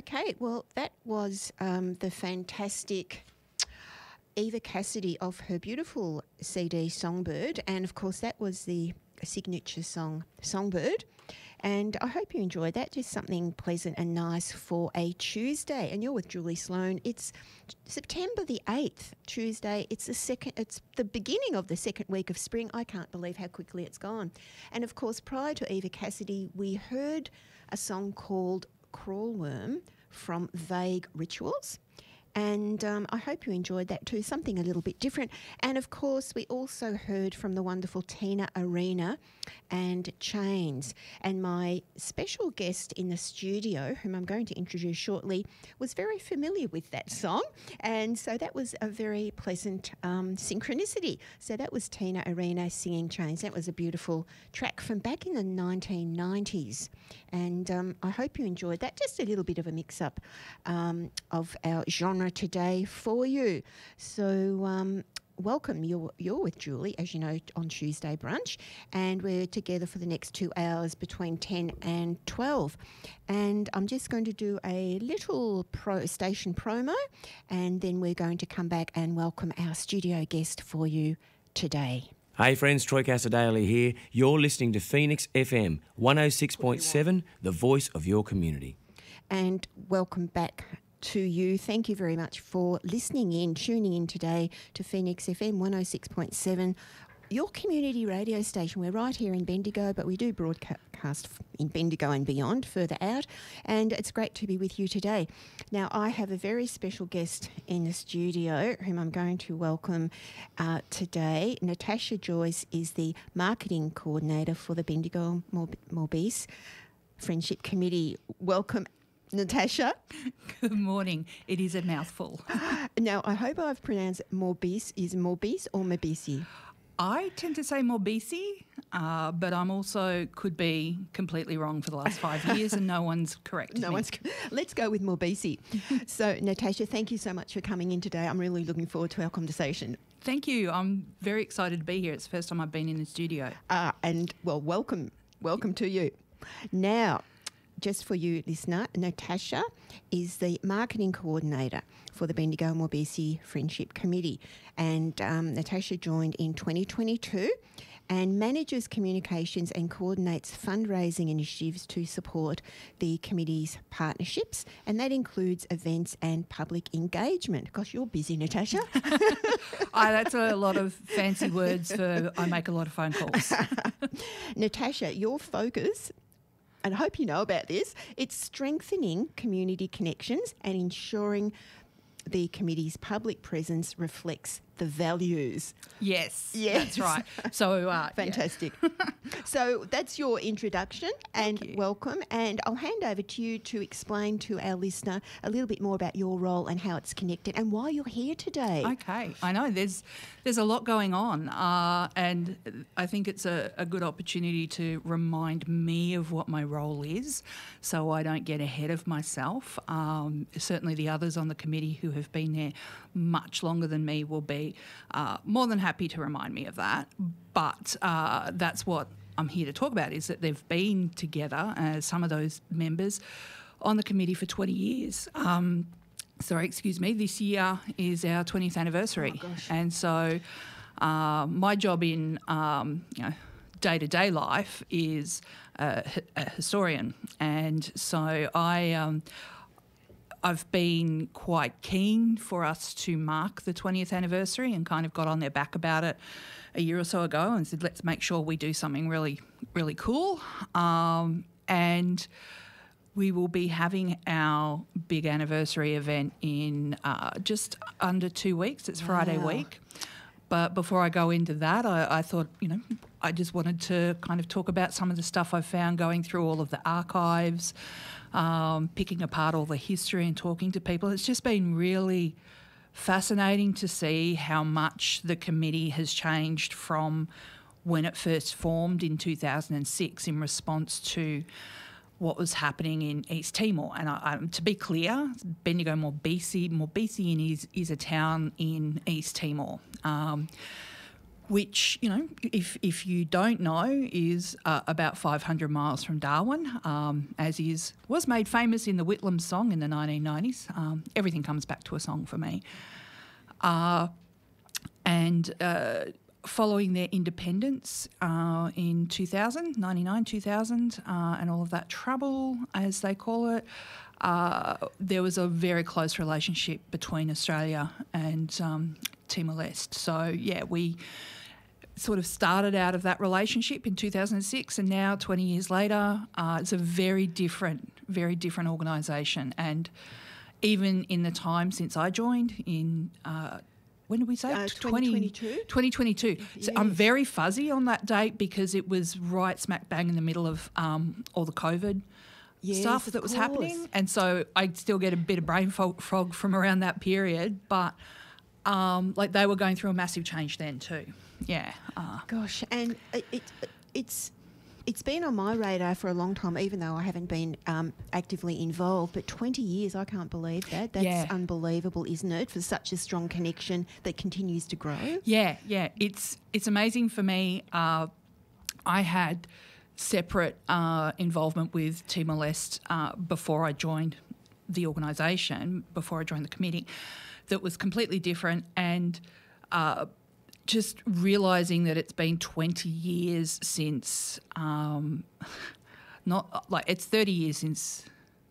Okay, well, that was the fantastic Eva Cassidy of her beautiful CD Songbird, and of course that was the signature song Songbird. And I hope you enjoyed that. Just something pleasant and nice for a Tuesday. And you're with Julie Sloan. It's September the 8th, Tuesday. It's the beginning of the second week of spring. I can't believe how quickly it's gone. And of course, prior to Eva Cassidy, we heard a song called Crawlworm from Vague Rituals. And I hope you enjoyed that too, something a little bit different. And of course, we also heard from the wonderful Tina Arena and Chains. And my special guest in the studio, whom I'm going to introduce shortly, was very familiar with that song. And so that was a very pleasant synchronicity. So that was Tina Arena singing Chains. That was a beautiful track from back in the 1990s. And I hope you enjoyed that. Just a little bit of a mix-up of our genre today for you. So welcome. You're with Julie, as you know, on Tuesday Brunch, and we're together for the next 2 hours between 10 and 12. And I'm just going to do a little station promo, and then we're going to come back and welcome our studio guest for you today. Hey friends, Troy Casadale here. You're listening to Phoenix FM 106.7, the voice of your community. And welcome back to you. Thank you very much for listening in, tuning in today to Phoenix FM 106.7, your community radio station. We're right here in Bendigo, but we do broadcast in Bendigo and beyond, further out, and it's great to be with you today. Now, I have a very special guest in the studio whom I'm going to welcome today. Natasha Joyce is the marketing coordinator for the Bendigo Morbeese Friendship Committee. Welcome, Natasha. Good morning. It is a mouthful. Now, I hope I've pronounced Morbeese. Is Morbeese or Morbeese? I tend to say Morbeese, but I'm also could be completely wrong for the last 5 years and no one's corrected me. Let's go with Morbeese. So, Natasha, thank you so much for coming in today. I'm really looking forward to our conversation. Thank you. I'm very excited to be here. It's the first time I've been in the studio. Welcome to you. Now, just for you, listener, Natasha is the marketing coordinator for the Bendigo Morbeese Friendship Committee. And Natasha joined in 2022 and manages communications and coordinates fundraising initiatives to support the committee's partnerships. And that includes events and public engagement. Gosh, you're busy, Natasha. That's a lot of fancy words for I make a lot of phone calls. Natasha, your focus, and I hope you know about this, it's strengthening community connections and ensuring the committee's public presence reflects the values. Yes, that's right. So fantastic. So that's your introduction and welcome. And I'll hand over to you to explain to our listener a little bit more about your role and how it's connected and why you're here today. Okay, I know there's a lot going on, and I think it's a good opportunity to remind me of what my role is, so I don't get ahead of myself. Certainly, the others on the committee who have been there much longer than me will be more than happy to remind me of that. But that's what I'm here to talk about, is that they've been together, some of those members, on the committee for 20 years. This year is our 20th anniversary. Oh, gosh. And so my job in day-to-day life is a historian. And so I've been quite keen for us to mark the 20th anniversary and kind of got on their back about it a year or so ago and said, let's make sure we do something really, really cool. And we will be having our big anniversary event in just under 2 weeks. It's Friday week. But before I go into that, I thought, I just wanted to kind of talk about some of the stuff I've found going through all of the archives, picking apart all the history and talking to people. It's just been really fascinating to see how much the committee has changed from when it first formed in 2006 in response to what was happening in East Timor. And to be clear, Bendigo Morbeese is a town in East Timor. which, you know, if you don't know, is about 500 miles from Darwin, was made famous in the Whitlam song in the 1990s. Everything comes back to a song for me. Following their independence in 2000, 99, 2000, and all of that trouble, as they call it, there was a very close relationship between Australia and Timor-Leste. So, yeah, we sort of started out of that relationship in 2006, and now 20 years later, it's a very different organisation. And even in the time since I joined in when did we say? 2022. 2022. Yes. So I'm very fuzzy on that date because it was right smack bang in the middle of all the COVID stuff that was happening. And so I still get a bit of brain fog from around that period. But like they were going through a massive change then too. Yeah. Gosh, and it's been on my radar for a long time, even though I haven't been actively involved. But 20 years, I can't believe that. That's unbelievable, isn't it, for such a strong connection that continues to grow? Yeah. It's amazing for me. I had separate involvement with Timor-Leste before I joined the organisation, before I joined the committee, that was completely different. And just realising that it's been 20 years since, it's 30 years since.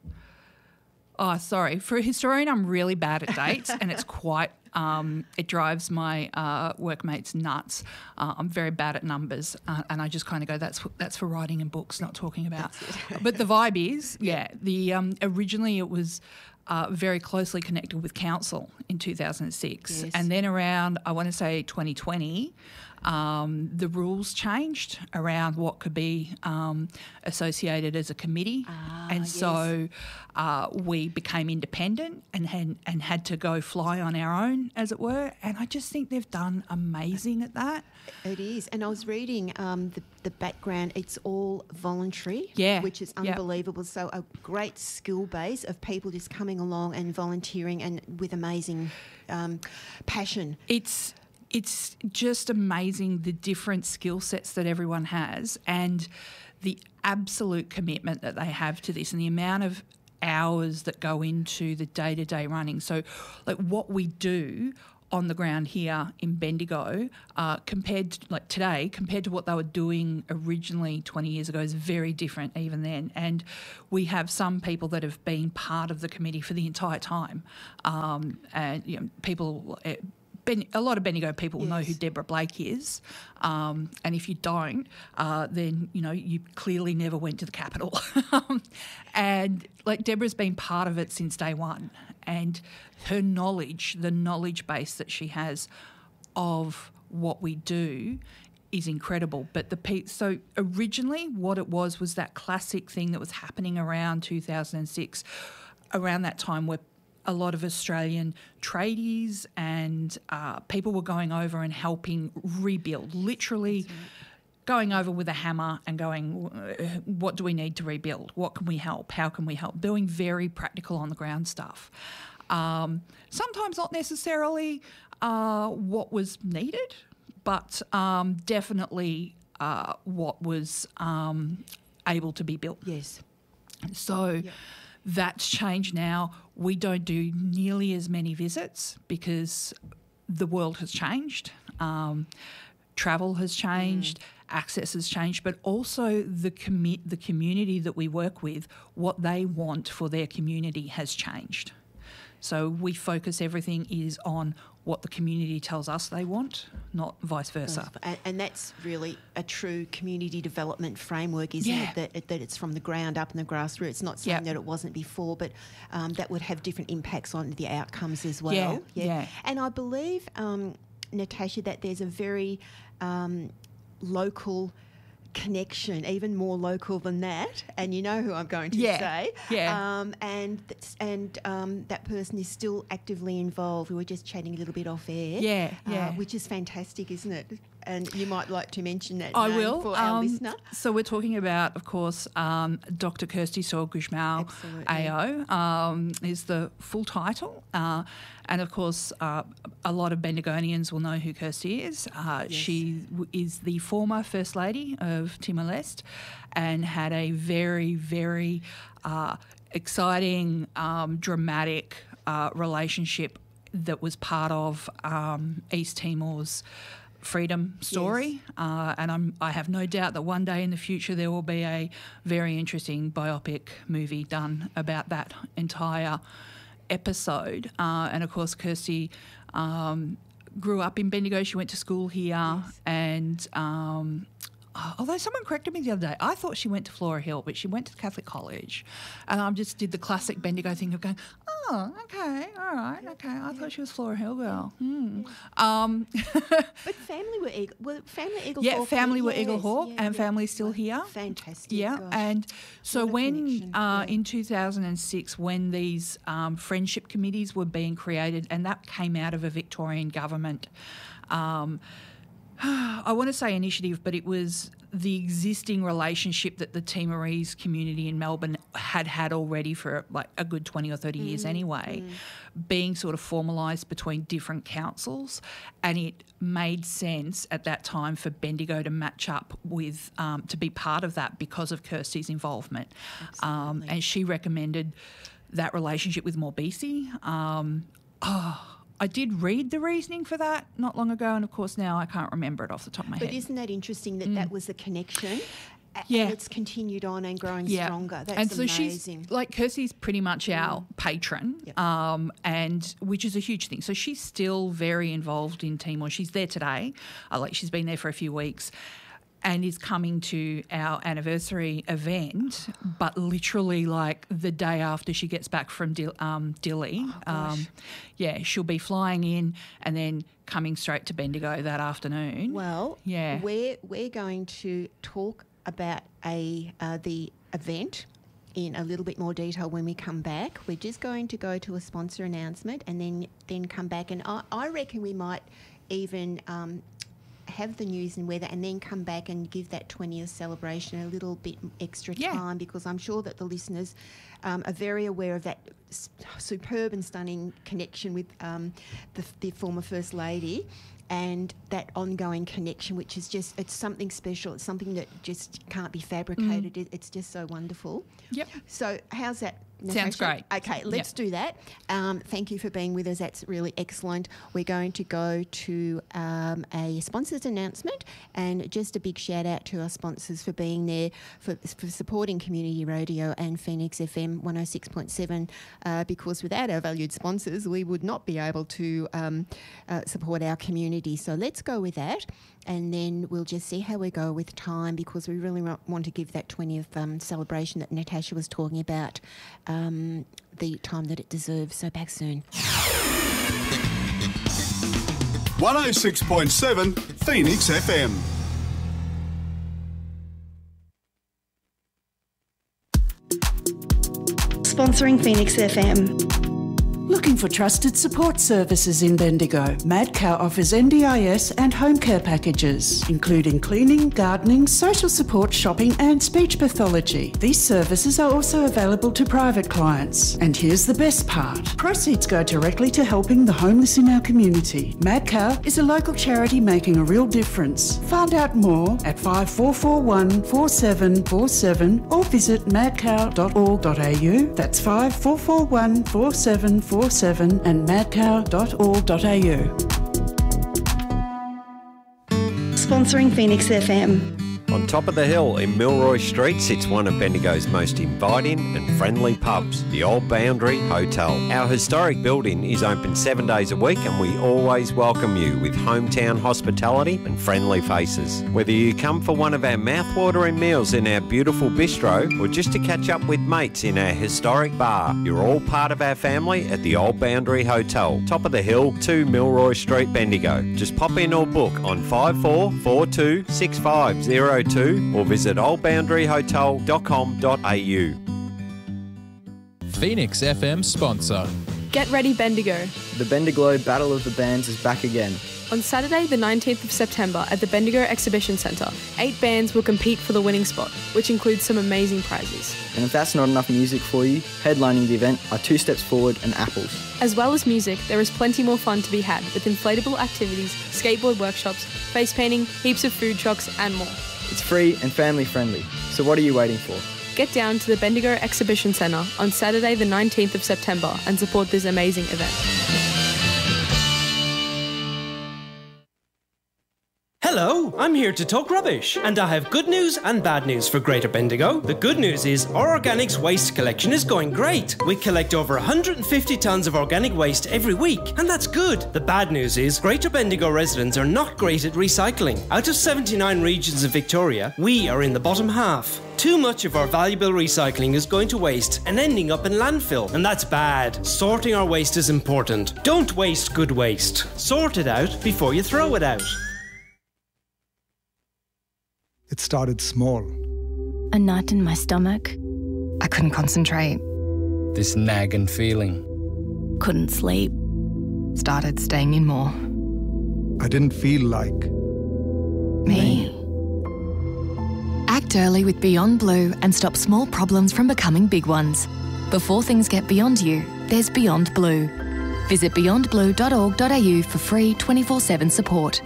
Oh, sorry. For a historian, I'm really bad at dates, and it's quite. It drives my workmates nuts. I'm very bad at numbers, and I just kind of go, that's for writing in books, not talking about. But the vibe is, originally it was very closely connected with council in 2006. Yes. And then around, I want to say 2020, the rules changed around what could be associated as a committee. So we became independent and had to go fly on our own, as it were. And I just think they've done amazing at that. It is. And I was reading the background. It's all voluntary, which is unbelievable. So a great skill base of people just coming along and volunteering and with amazing passion. It's just amazing the different skill sets that everyone has and the absolute commitment that they have to this and the amount of hours that go into the day-to-day running. So, like, what we do on the ground here in Bendigo compared to what they were doing originally 20 years ago is very different even then. And we have some people that have been part of the committee for the entire time. And, you know, people... a lot of Bendigo people will know who Deborah Blake is, and if you don't, then you know you clearly never went to the Capitol. And like Deborah's been part of it since day one, and her knowledge, the knowledge base that she has of what we do, is incredible. But so originally, what it was that classic thing that was happening around 2006, around that time where a lot of Australian tradies and people were going over and helping rebuild, literally going over with a hammer and going, what do we need to rebuild? What can we help? How can we help? Doing very practical on the ground stuff. Sometimes not necessarily what was needed, but definitely what was able to be built. Yes. So... That's changed now. We don't do nearly as many visits because the world has changed. Travel has changed, access has changed, but also the community that we work with, what they want for their community has changed. So we focus everything is on what the community tells us they want, not vice versa. And that's really a true community development framework, isn't it? That it's from the ground up and the grassroots, not saying that it wasn't before, but that would have different impacts on the outcomes as well. Yeah. And I believe, Natasha, that there's a very local connection, even more local than that, and you know who I'm going to say. And that person is still actively involved. We were just chatting a little bit off air. Which is fantastic, isn't it? And you might like to mention that I name will. for our listener. So we're talking about, of course, Dr. Kirsty Saul-Gushmao, Absolutely. AO, is the full title. And, of course, a lot of Bendigonians will know who Kirsty is. She is the former First Lady of Timor-Leste and had a very, very exciting, dramatic relationship that was part of East Timor's freedom story, and I have no doubt that one day in the future there will be a very interesting biopic movie done about that entire episode. And of course, Kirsty grew up in Bendigo. She went to school here, and although someone corrected me the other day, I thought she went to Flora Hill, but she went to Catholic College, and I just did the classic Bendigo thing of going, oh, okay, all right, okay. I thought she was Flora Hill girl. But family were Eagle Hawk. Family were Eagle Hawk, and family's still here. Fantastic. Yeah, Gosh. and so when connection. in 2006, when these friendship committees were being created, and that came out of a Victorian government. I want to say initiative, but it was the existing relationship that the Timorese community in Melbourne had already for like a good 20 or 30 years anyway, being sort of formalised between different councils, and it made sense at that time for Bendigo to match up with, to be part of that because of Kirsty's involvement. And she recommended that relationship with Morbisi. I did read the reasoning for that not long ago, and of course now I can't remember it off the top of my head. But isn't that interesting that that was the connection? Yeah. And it's continued on and growing stronger. That's and so amazing. she's like, Kirsty's pretty much our patron, and which is a huge thing. So she's still very involved in Timor. She's there today. She's been there for a few weeks, and is coming to our anniversary event, but literally like the day after she gets back from Dili. She'll be flying in and then coming straight to Bendigo that afternoon. Well, we're going to talk about the event in a little bit more detail when we come back. We're just going to go to a sponsor announcement and then come back. And I reckon we might even have the news and weather and then come back and give that 20th celebration a little bit extra time, because I'm sure that the listeners are very aware of that superb and stunning connection with the former First Lady, and that ongoing connection, which is just, it's something special. It's something that just can't be fabricated. It's just so wonderful. Yep. So how's that, Natasha? Sounds great. Okay, let's do that. Thank you for being with us. That's really excellent. We're going to go to a sponsors announcement, and just a big shout out to our sponsors for being there, for supporting community radio and Phoenix FM 106.7, because without our valued sponsors, we would not be able to support our community. So let's go with that, and then we'll just see how we go with time, because we really want to give that 20th celebration that Natasha was talking about the time that it deserves. So back soon. 106.7 Phoenix FM. Sponsoring Phoenix FM. Looking for trusted support services in Bendigo? Madcow offers NDIS and home care packages, including cleaning, gardening, social support, shopping and speech pathology. These services are also available to private clients. And here's the best part. Proceeds go directly to helping the homeless in our community. Madcow is a local charity making a real difference. Find out more at 5441 4747 or visit madcow.org.au. That's 5441 4747 and madcow.org.au. Sponsoring Phoenix FM. On top of the hill in Milroy Street sits one of Bendigo's most inviting and friendly pubs, the Old Boundary Hotel. Our historic building is open 7 days a week, and we always welcome you with hometown hospitality and friendly faces. Whether you come for one of our mouthwatering meals in our beautiful bistro or just to catch up with mates in our historic bar, you're all part of our family at the Old Boundary Hotel, top of the hill, 2 Milroy Street, Bendigo. Just pop in or book on 5442 6502 or visit oldboundaryhotel.com.au. Phoenix FM sponsor. Get ready, Bendigo. The Bendigo Battle of the Bands is back again. On Saturday, the 19th of September at the Bendigo Exhibition Centre, 8 bands will compete for the winning spot, which includes some amazing prizes. And if that's not enough music for you, headlining the event are Two Steps Forward and Apples. As well as music, there is plenty more fun to be had with inflatable activities, skateboard workshops, face painting, heaps of food trucks and more. It's free and family friendly, so what are you waiting for? Get down to the Bendigo Exhibition Centre on Saturday the 19th of September and support this amazing event. Hello, I'm here to talk rubbish, and I have good news and bad news for Greater Bendigo. The good news is our organics waste collection is going great. We collect over 150 tonnes of organic waste every week, and that's good. The bad news is Greater Bendigo residents are not great at recycling. Out of 79 regions of Victoria, we are in the bottom half. Too much of our valuable recycling is going to waste and ending up in landfill, and that's bad. Sorting our waste is important. Don't waste good waste. Sort it out before you throw it out. It started small. A knot in my stomach. I couldn't concentrate. This nagging feeling. Couldn't sleep. Started staying in more. I didn't feel like me. Act early with Beyond Blue and stop small problems from becoming big ones. Before things get beyond you, there's Beyond Blue. Visit beyondblue.org.au for free 24/7 support.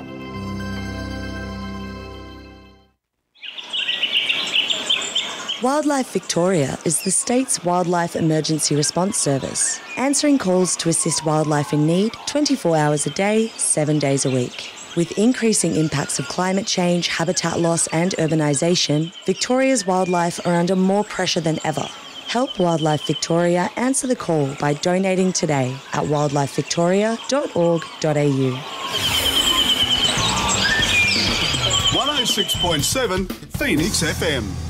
Wildlife Victoria is the state's wildlife emergency response service, answering calls to assist wildlife in need 24 hours a day, 7 days a week. With increasing impacts of climate change, habitat loss and urbanisation, Victoria's wildlife are under more pressure than ever. Help Wildlife Victoria answer the call by donating today at wildlifevictoria.org.au. 106.7 Phoenix FM.